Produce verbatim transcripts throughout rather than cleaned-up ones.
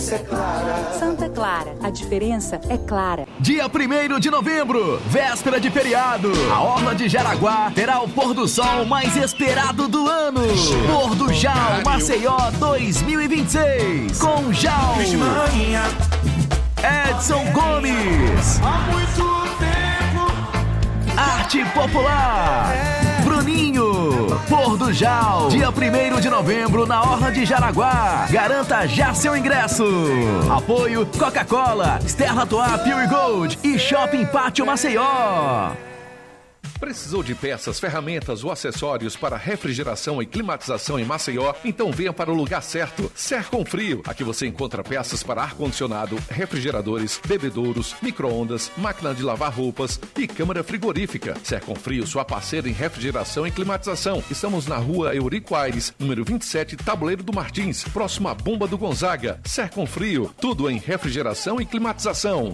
diferença é clara. Santa Clara, a diferença é clara. Dia primeiro de novembro, véspera de feriado, a Orla de Jaraguá terá o pôr do sol mais esperado do ano. Pôr do Jal Maceió dois mil e vinte e seis, com Jal, Edson Gomes, Há muito tempo, Arte Popular, Bruninho. Pôr do Jal, dia primeiro de novembro na Orla de Jaraguá. Garanta já seu ingresso. Apoio Coca-Cola, Stella Artois Pure Gold e Shopping Pátio Maceió. Precisou de peças, ferramentas ou acessórios para refrigeração e climatização em Maceió? Então venha para o lugar certo. Serconfrio. Aqui você encontra peças para ar-condicionado, refrigeradores, bebedouros, micro-ondas, máquina de lavar roupas e câmara frigorífica. Serconfrio, sua parceira em refrigeração e climatização. Estamos na rua Eurico Aires, número vinte e sete, Tabuleiro do Martins, próximo à Bomba do Gonzaga. Serconfrio, tudo em refrigeração e climatização.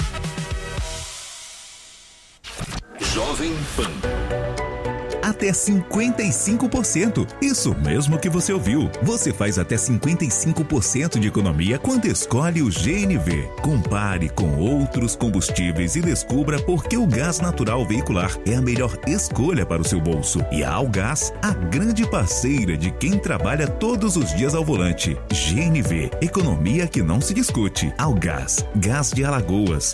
Jovem Pan. Até cinquenta e cinco por cento. Isso mesmo que você ouviu. Você faz até cinquenta e cinco por cento de economia quando escolhe o G N V. Compare com outros combustíveis e descubra por que o gás natural veicular é a melhor escolha para o seu bolso. E a Algás, a grande parceira de quem trabalha todos os dias ao volante. G N V, economia que não se discute. Algás, gás de Alagoas.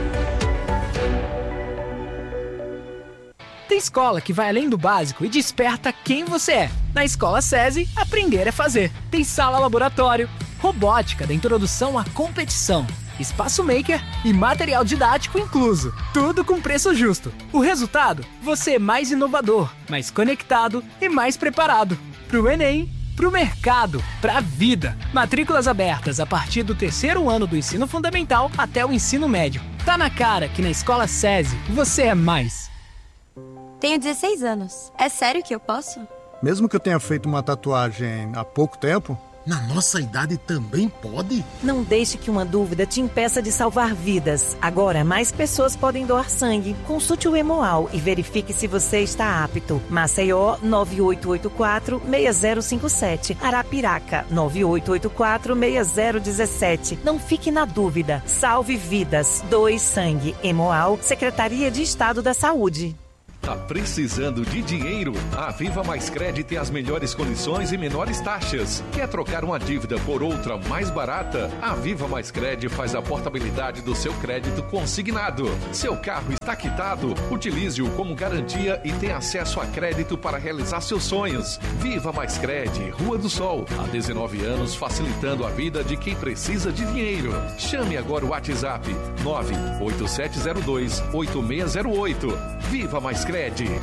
Tem escola que vai além do básico e desperta quem você é. Na Escola SESI, aprender é fazer. Tem sala laboratório, robótica da introdução à competição, espaço maker e material didático incluso. Tudo com preço justo. O resultado? Você é mais inovador, mais conectado e mais preparado. Pro Enem, pro mercado, pra vida. Matrículas abertas a partir do terceiro ano do ensino fundamental até o ensino médio. Tá na cara que na Escola SESI você é mais. Tenho dezesseis anos. É sério que eu posso? Mesmo que eu tenha feito uma tatuagem há pouco tempo? Na nossa idade também pode? Não deixe que uma dúvida te impeça de salvar vidas. Agora, mais pessoas podem doar sangue. Consulte o Hemoal e verifique se você está apto. Maceió, nove oito oito quatro, seis zero cinco sete. Arapiraca, nove oito oito quatro, seis zero um sete. Não fique na dúvida. Salve vidas. Doe sangue. Hemoal, Secretaria de Estado da Saúde. Tá precisando de dinheiro? A Viva Mais Cred tem as melhores condições e menores taxas. Quer trocar uma dívida por outra mais barata? A Viva Mais Cred faz a portabilidade do seu crédito consignado. Seu carro está quitado? Utilize-o como garantia e tenha acesso a crédito para realizar seus sonhos. Viva Mais Cred, Rua do Sol. Há dezenove anos facilitando a vida de quem precisa de dinheiro. Chame agora o WhatsApp nove oito sete zero dois oito seis zero oito. Viva Mais Cred.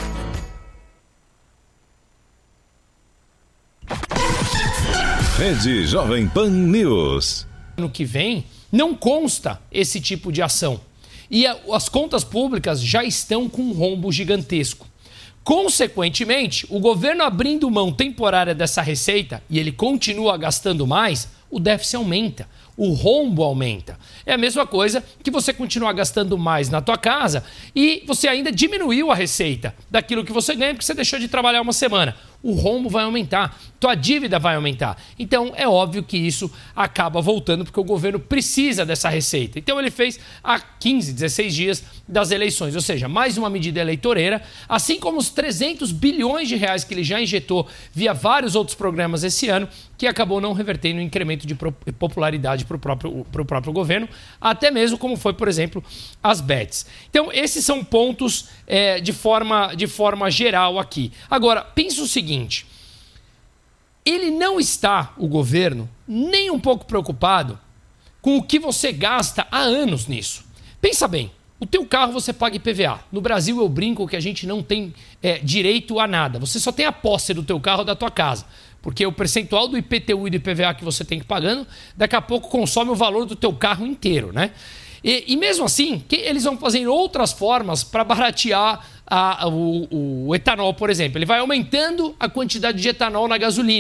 Rede Jovem Pan News. No que vem, não consta esse tipo de ação. E a, as contas públicas já estão com um rombo gigantesco. Consequentemente, o governo abrindo mão temporária dessa receita e ele continua gastando mais, o déficit aumenta, o rombo aumenta. É a mesma coisa que você continuar gastando mais na tua casa e você ainda diminuiu a receita daquilo que você ganha porque você deixou de trabalhar uma semana. O rombo vai aumentar, tua dívida vai aumentar. Então é óbvio que isso acaba voltando porque o governo precisa dessa receita. Então ele fez há quinze, dezesseis dias das eleições, ou seja, mais uma medida eleitoreira, assim como os trezentos bilhões de reais que ele já injetou via vários outros programas esse ano, que acabou não revertendo o incremento de popularidade para o próprio, pro próprio governo, até mesmo como foi, por exemplo, as bets. Então esses são pontos é, de, forma, de forma geral aqui. Agora, pensa o seguinte, ele não está, o governo, nem um pouco preocupado com o que você gasta há anos nisso. Pensa bem, o teu carro você paga I P V A. No Brasil eu brinco que a gente não tem é, direito a nada. Você só tem a posse do teu carro da tua casa. Porque o percentual do I P T U e do I P V A que você tem que ir pagando, daqui a pouco consome o valor do teu carro inteiro, né? E, e mesmo assim, que eles vão fazer outras formas para baratear a, o, o etanol, por exemplo. Ele vai aumentando a quantidade de etanol na gasolina.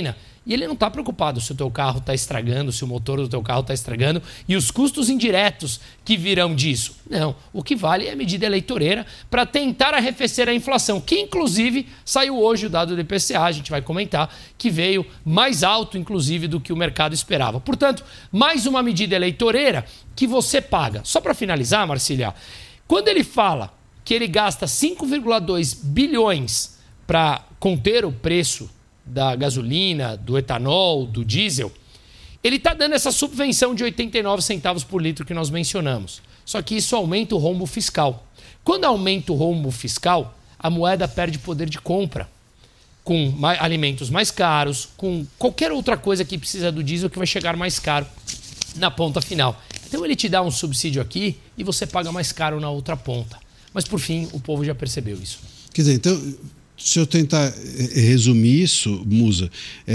E ele não está preocupado se o teu carro está estragando, se o motor do teu carro está estragando e os custos indiretos que virão disso. Não, o que vale é a medida eleitoreira para tentar arrefecer a inflação, que inclusive saiu hoje o dado do I P C A, a gente vai comentar, que veio mais alto inclusive do que o mercado esperava. Portanto, mais uma medida eleitoreira que você paga. Só para finalizar, Marcília, quando ele fala que ele gasta cinco vírgula dois bilhões para conter o preço da gasolina, do etanol, do diesel, ele está dando essa subvenção de oitenta e nove centavos por litro que nós mencionamos. Só que isso aumenta o rombo fiscal. Quando aumenta o rombo fiscal, a moeda perde poder de compra, com mais, alimentos mais caros, com qualquer outra coisa que precisa do diesel que vai chegar mais caro na ponta final. Então ele te dá um subsídio aqui e você paga mais caro na outra ponta. Mas por fim, o povo já percebeu isso. Quer dizer, então... Se eu tentar resumir isso, Musa,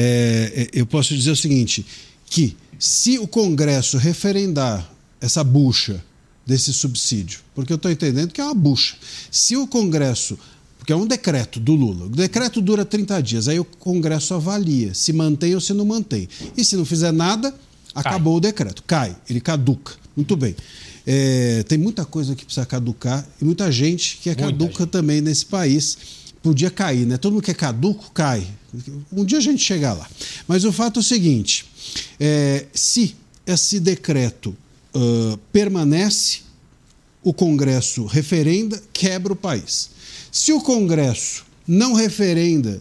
é, eu posso dizer o seguinte, que se o Congresso referendar essa bucha desse subsídio, porque eu estou entendendo que é uma bucha, se o Congresso, porque é um decreto do Lula, o decreto dura trinta dias, aí o Congresso avalia se mantém ou se não mantém. E se não fizer nada, acabou cai. O decreto, cai, ele caduca. Muito bem. É, tem muita coisa que precisa caducar e muita gente que é muita caduca gente. Também nesse país. Podia cair, né? Todo mundo que é caduco, cai. Um dia a gente chega lá. Mas o fato é o seguinte, é, se esse decreto uh, permanece, o Congresso referenda, quebra o país. Se o Congresso não referenda,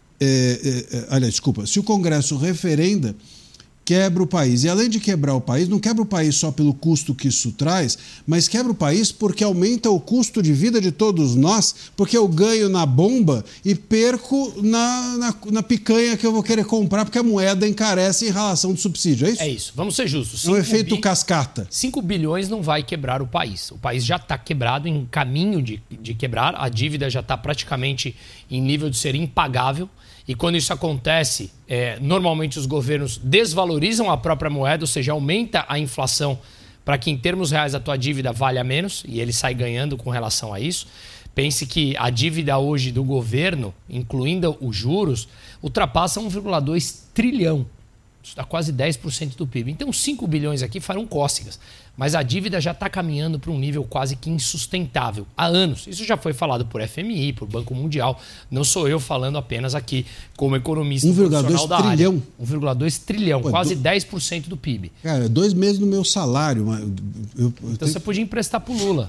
é, é, aliás, desculpa, se o Congresso referenda, quebra o país. E além de quebrar o país, não quebra o país só pelo custo que isso traz, mas quebra o país porque aumenta o custo de vida de todos nós, porque eu ganho na bomba e perco na, na, na picanha que eu vou querer comprar, porque a moeda encarece em relação do subsídio, é isso? É isso, vamos ser justos. É um efeito bi... cascata. cinco bilhões não vai quebrar o país. O país já está quebrado, em caminho de, de quebrar, a dívida já está praticamente em nível de ser impagável. E quando isso acontece, é, normalmente os governos desvalorizam a própria moeda, ou seja, aumenta a inflação para que em termos reais a tua dívida valha menos, e ele sai ganhando com relação a isso. Pense que a dívida hoje do governo, incluindo os juros, ultrapassa um vírgula dois trilhão. Isso dá quase dez por cento do P I B. Então cinco bilhões aqui farão cócegas. Mas a dívida já está caminhando para um nível quase que insustentável há anos. Isso já foi falado por F M I, por Banco Mundial. Não sou eu falando apenas aqui como economista profissional da área. um vírgula dois trilhão. um vírgula dois trilhão, Pô, quase do... dez por cento do P I B. Cara, dois meses no meu salário. Eu, eu então tenho... você podia emprestar para o Lula.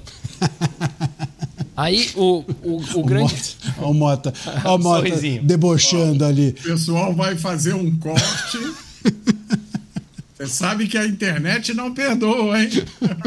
Aí o, o, o grande... Olha o Mota, o Mota debochando Ó, ali. O pessoal vai fazer um corte... Você sabe que a internet não perdoa, hein?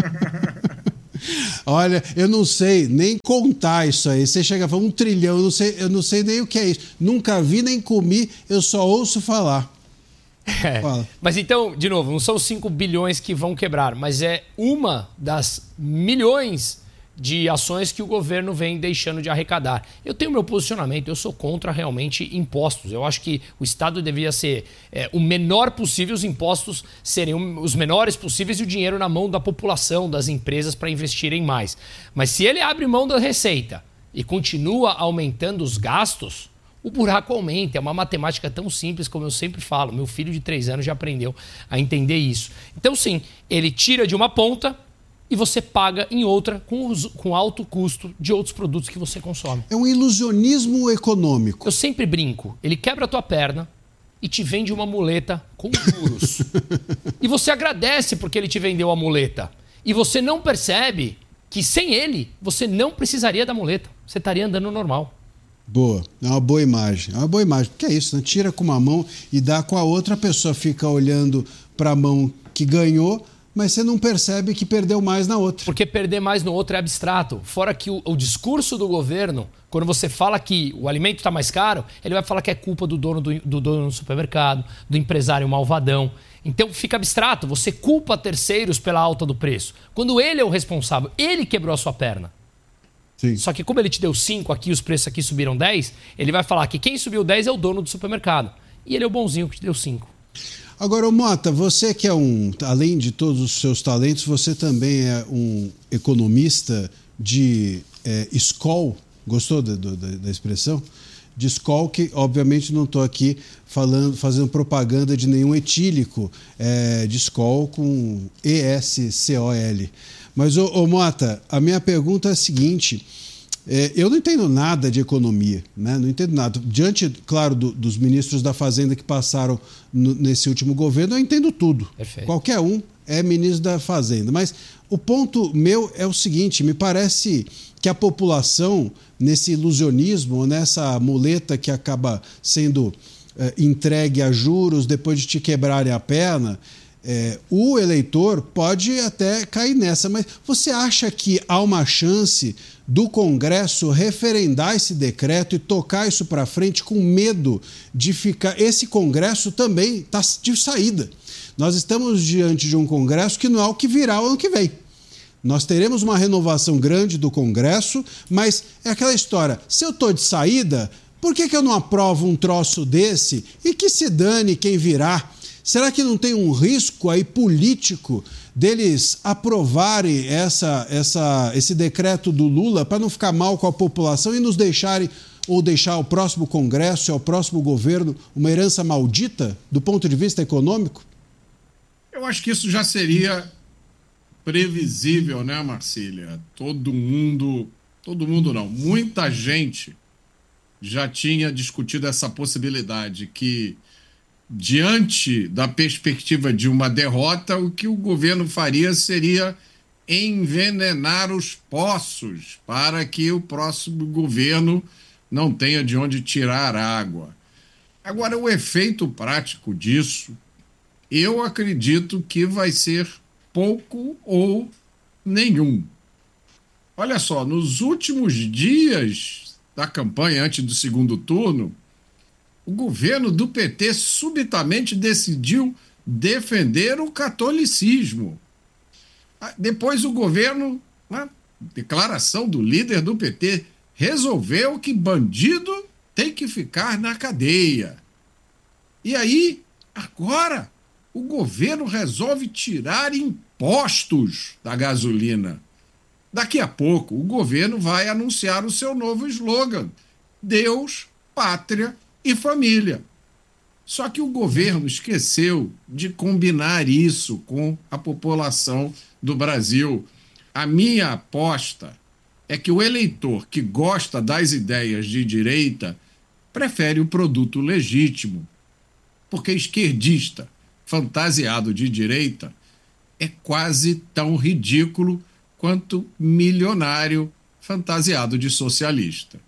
Olha, eu não sei nem contar isso aí. Você chega a falar um trilhão, eu não sei, eu não sei nem o que é isso. Nunca vi nem comi, eu só ouço falar. É, mas então, de novo, não são cinco bilhões que vão quebrar, mas é uma das milhões de ações que o governo vem deixando de arrecadar. Eu tenho meu posicionamento, eu sou contra realmente impostos. Eu acho que o Estado devia ser é, o menor possível, os impostos seriam os menores possíveis e o dinheiro na mão da população, das empresas para investirem mais. Mas se ele abre mão da receita e continua aumentando os gastos, o buraco aumenta. É uma matemática tão simples como eu sempre falo. Meu filho de três anos já aprendeu a entender isso. Então sim, ele tira de uma ponta e você paga em outra com, os, com alto custo de outros produtos que você consome. É um ilusionismo econômico. Eu sempre brinco. Ele quebra a tua perna e te vende uma muleta com juros. E você agradece porque ele te vendeu a muleta. E você não percebe que sem ele, você não precisaria da muleta. Você estaria andando normal. Boa. É uma boa imagem. É uma boa imagem. Porque é isso, né? Tira com uma mão e dá com a outra. A pessoa fica olhando para a mão que ganhou, mas você não percebe que perdeu mais na outra. Porque perder mais no outro é abstrato. Fora que o, o discurso do governo, quando você fala que o alimento está mais caro, ele vai falar que é culpa do dono do, do dono do supermercado, do empresário malvadão. Então fica abstrato, você culpa terceiros pela alta do preço. Quando ele é o responsável, ele quebrou a sua perna. Sim. Só que como ele te deu cinco aqui, os preços aqui subiram dez, ele vai falar que quem subiu dez é o dono do supermercado. E ele é o bonzinho que te deu cinco. Agora, Mota, você que é um, além de todos os seus talentos, você também é um economista de é, escola, gostou da, da, da expressão? de Skol, que obviamente não estou aqui falando, fazendo propaganda de nenhum etílico é, de Skol com E S C O L. Mas, ô, ô Mota, a minha pergunta é a seguinte, é, eu não entendo nada de economia, né? Não entendo nada. Diante, claro, do, dos ministros da Fazenda que passaram no, nesse último governo, eu entendo tudo. Perfeito. Qualquer um é ministro da Fazenda. Mas o ponto meu é o seguinte, me parece que a população, nesse ilusionismo, nessa muleta que acaba sendo eh, entregue a juros depois de te quebrarem a perna, eh, o eleitor pode até cair nessa. Mas você acha que há uma chance do Congresso referendar esse decreto e tocar isso para frente com medo de ficar... Esse Congresso também está de saída. Nós estamos diante de um Congresso que não é o que virá o ano que vem. Nós teremos uma renovação grande do Congresso, mas é aquela história, se eu estou de saída, por que, que eu não aprovo um troço desse e que se dane quem virá? Será que não tem um risco aí político deles aprovarem essa, essa, esse decreto do Lula para não ficar mal com a população e nos deixarem, ou deixar ao próximo Congresso e ao próximo governo uma herança maldita do ponto de vista econômico? Eu acho que isso já seria previsível, né, Marcília? Todo mundo, todo mundo não, muita gente já tinha discutido essa possibilidade que, diante da perspectiva de uma derrota, o que o governo faria seria envenenar os poços para que o próximo governo não tenha de onde tirar água. Agora, o efeito prático disso, eu acredito que vai ser pouco ou nenhum. Olha só, nos últimos dias da campanha antes do segundo turno, o governo do P T subitamente decidiu defender o catolicismo. Depois o governo, na declaração do líder do P T, resolveu que bandido tem que ficar na cadeia. E aí, agora, o governo resolve tirar impostos da gasolina. Daqui a pouco, o governo vai anunciar o seu novo slogan: Deus, Pátria e Família. Só que o governo esqueceu de combinar isso com a população do Brasil. A minha aposta é que o eleitor que gosta das ideias de direita prefere o produto legítimo, porque esquerdista fantasiado de direita é quase tão ridículo quanto milionário fantasiado de socialista.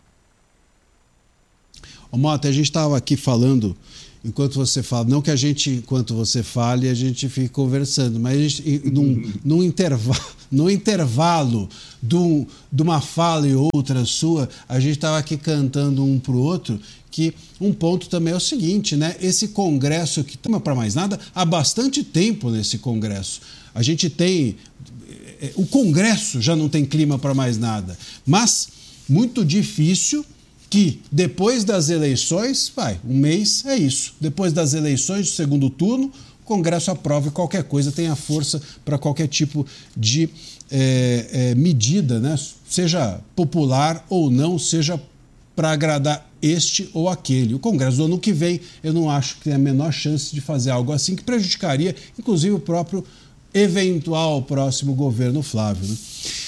Ô Mota, a gente estava aqui falando, enquanto você fala, não que a gente, enquanto você fale, a gente fique conversando, mas a gente, num, num, intervalo, num intervalo de, um, de uma fala e outra sua, a gente estava aqui cantando um para o outro, que um ponto também é o seguinte, né? Esse Congresso que não é para mais nada, há bastante tempo nesse Congresso. A gente tem... O Congresso já não tem clima para mais nada, mas muito difícil que depois das eleições, vai, um mês é isso, depois das eleições do segundo turno, o Congresso aprove qualquer coisa, tenha força para qualquer tipo de é, é, medida, né? Seja popular ou não, seja para agradar este ou aquele. O Congresso do ano que vem, eu não acho que tem a menor chance de fazer algo assim, que prejudicaria, inclusive, o próprio eventual próximo governo Flávio, né?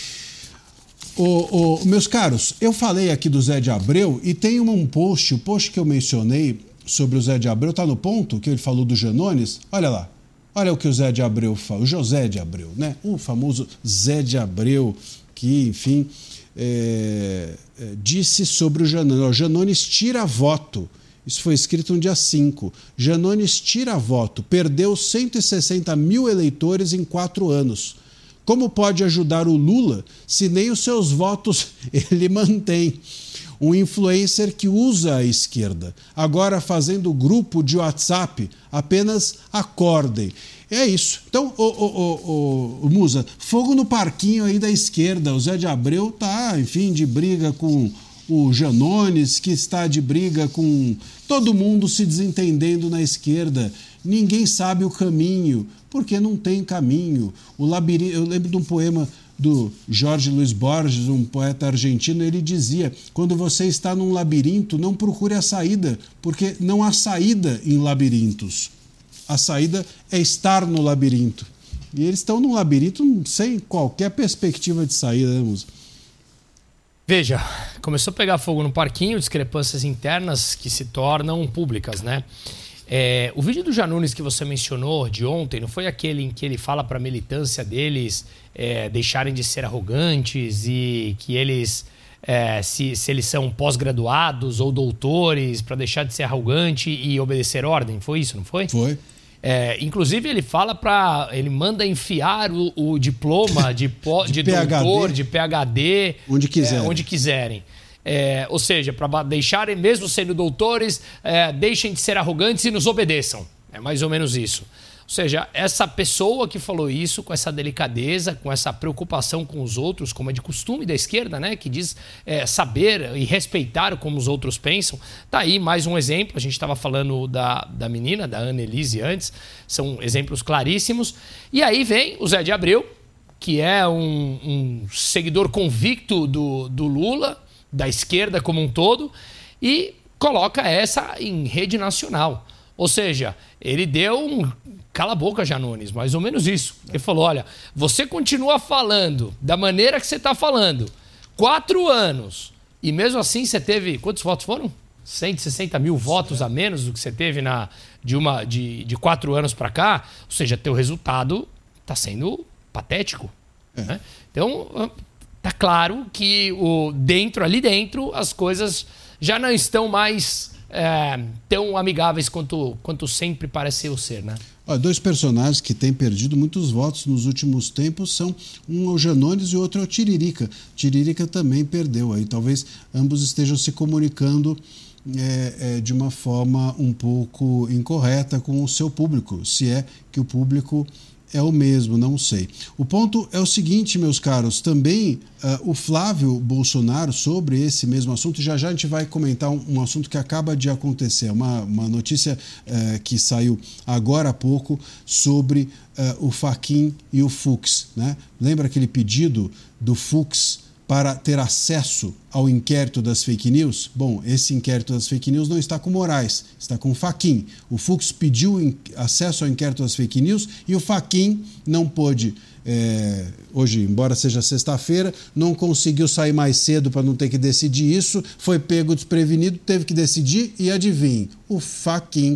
O, o, meus caros, eu falei aqui do Zé de Abreu e tem um post, o post que eu mencionei sobre o Zé de Abreu, está no ponto que ele falou do Janones. Olha lá, olha o que o Zé de Abreu fala, o José de Abreu, né? O famoso Zé de Abreu, que, enfim, é, é, disse sobre o Janones. O Janones tira voto. Isso foi escrito no dia cinco. Janones tira voto. Perdeu cento e sessenta mil eleitores em quatro anos. Como pode ajudar o Lula se nem os seus votos ele mantém? Um influencer que usa a esquerda. Agora fazendo grupo de WhatsApp, apenas acordem. É isso. Então, ô, ô, ô, ô, ô, Musa, fogo no parquinho aí da esquerda. O Zé de Abreu tá, enfim, de briga com o Janones, que está de briga com todo mundo se desentendendo na esquerda. Ninguém sabe o caminho, porque não tem caminho. O labirinto, eu lembro de um poema do Jorge Luis Borges, um poeta argentino. Ele dizia: quando você está num labirinto, não procure a saída, porque não há saída em labirintos. A saída é estar no labirinto. E eles estão num labirinto sem qualquer perspectiva de saída, né, Musa? Veja, começou a pegar fogo no parquinho, discrepâncias internas que se tornam públicas, né? É, o vídeo do Janones que você mencionou de ontem, não foi aquele em que ele fala para a militância deles é, deixarem de ser arrogantes e que eles, é, se, se eles são pós-graduados ou doutores, para deixar de ser arrogante e obedecer ordem? Foi isso, não foi? Foi. É, inclusive ele fala para, ele manda enfiar o, o diploma de, po, de, de doutor, de P H D, onde quiserem. É, onde quiserem. É, ou seja, para deixarem, mesmo sendo doutores, é, deixem de ser arrogantes e nos obedeçam. É mais ou menos isso. Ou seja, essa pessoa que falou isso com essa delicadeza, com essa preocupação com os outros, como é de costume da esquerda, né, que diz é, saber e respeitar como os outros pensam, tá aí mais um exemplo. A gente estava falando da, da menina, da Ana Elise antes, são exemplos claríssimos. E aí vem o Zé de Abreu, que é um, um seguidor convicto do, do Lula, da esquerda como um todo, e coloca essa em rede nacional. Ou seja, ele deu um cala a boca, Janones, mais ou menos isso. Ele falou, olha, você continua falando da maneira que você está falando, quatro anos, e mesmo assim você teve, quantos votos foram? cento e sessenta mil votos a menos do que você teve na, de, uma, de, de quatro anos para cá, ou seja, teu resultado está sendo patético. É. Né? Então, tá claro que o, dentro, ali dentro, as coisas já não estão mais É, tão amigáveis quanto, quanto sempre pareceu ser, né? Olha, dois personagens que têm perdido muitos votos nos últimos tempos são um é o Janones e o outro é o Tiririca. Tiririca também perdeu aí. Talvez ambos estejam se comunicando é, é, de uma forma um pouco incorreta com o seu público, se é que o público é o mesmo, não sei. O ponto é o seguinte, meus caros, também uh, o Flávio Bolsonaro, sobre esse mesmo assunto, já já a gente vai comentar um, um assunto que acaba de acontecer, uma, uma notícia uh, que saiu agora há pouco sobre uh, o Fachin e o Fux, né? Lembra aquele pedido do Fux para ter acesso ao inquérito das fake news? Bom, esse inquérito das fake news não está com Moraes, está com o Fachin. O Fux pediu acesso ao inquérito das fake news e o Fachin não pôde, é, hoje, embora seja sexta-feira, não conseguiu sair mais cedo para não ter que decidir isso, foi pego desprevenido, teve que decidir e adivinhe, o Fachin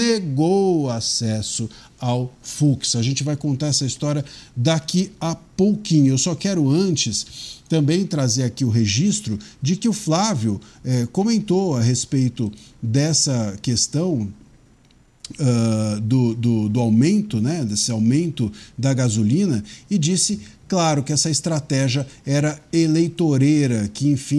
negou acesso ao Fux. A gente vai contar essa história daqui a pouquinho. Eu só quero antes também trazer aqui o registro de que o Flávio eh, comentou a respeito dessa questão uh, do, do, do aumento, né, desse aumento da gasolina, e disse, claro, que essa estratégia era eleitoreira, que, enfim,